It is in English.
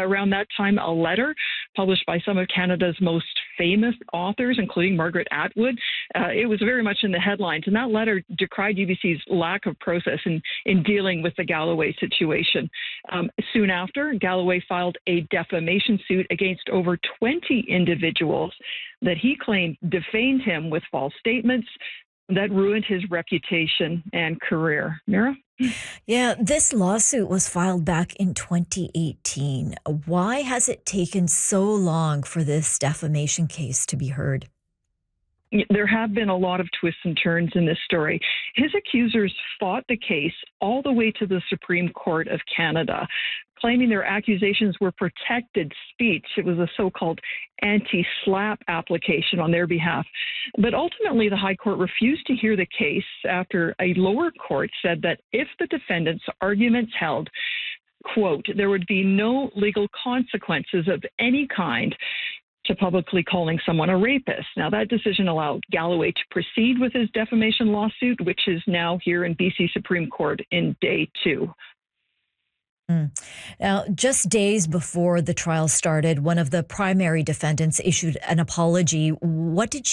around that time a letter published by some of Canada's most famous authors, including Margaret Atwood. It was very much in the headlines, and that letter decried UBC's lack of process in dealing with the Galloway situation. Soon after, Galloway filed a defamation suit against over 20 individuals that he claimed defamed him with false statements that ruined his reputation and career. Mira? Yeah, this lawsuit was filed back in 2018. Why has it taken so long for this defamation case to be heard? There have been a lot of twists and turns in this story. His accusers fought the case all the way to the Supreme Court of Canada, claiming their accusations were protected speech. It was a so-called anti-SLAPP application on their behalf. But ultimately, the High Court refused to hear the case after a lower court said that if the defendant's arguments held, quote, there would be no legal consequences of any kind to publicly calling someone a rapist. Now, that decision allowed Galloway to proceed with his defamation lawsuit, which is now here in BC Supreme Court in day 2. Now, just days before the trial started, one of the primary defendants issued an apology. What did